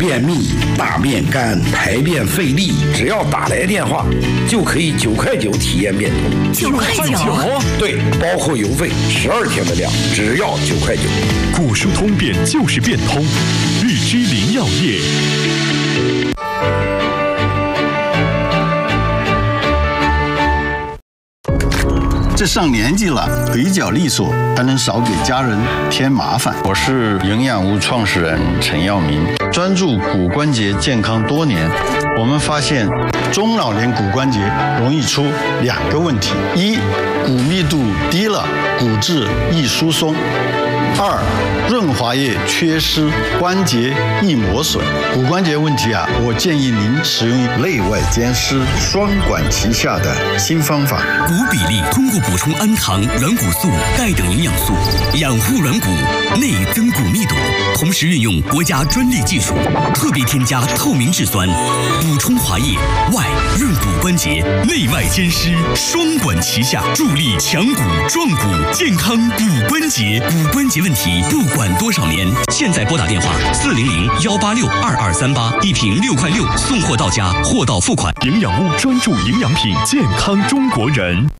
便秘、大便干、排便费力，只要打来电话，就可以9块9体验变通。 9块9？ 对，包括邮费，12天的量，只要9块9。 古书通便就是变通，日之灵药业。 这上年纪了，腿脚利索，才能少给家人添麻烦。 我是营养屋创始人陈耀明，专注骨关节健康多年。我们发现， 中老年骨关节容易出2个问题：一，骨密度低了，骨质易疏松；二，润滑液缺失，关节易磨损。骨关节问题我建议您使用内外兼施、双管齐下的新方法。 骨比例通过补充氨糖、软骨素、钙等营养素，养护软骨，内增骨密度，同时运用国家专利技术，特别添加透明质酸，补充滑液，外润骨关节，内外兼施，双管齐下，助力强骨壮骨，健康骨关节。骨关节问题不管多少年，现在拨打电话400-186-2238，一瓶6块6，送货到家，货到付款。 营养屋专注营养品，健康中国人。